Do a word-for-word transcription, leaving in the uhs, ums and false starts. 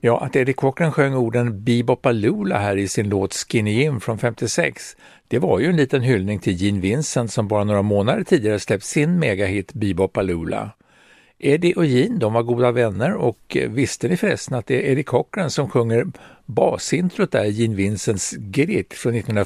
Ja, att Eddie Cochran sjöng orden Bebopalula här i sin låt Skinny Jim från femtiosex, det var ju en liten hyllning till Gene Vincent som bara några månader tidigare släppt sin megahit Bebopalula. Eddie och Gene, de var goda vänner, och visste ni förresten att det är Eddie Cochran som sjunger basintrot där i Gene Vincents Get It från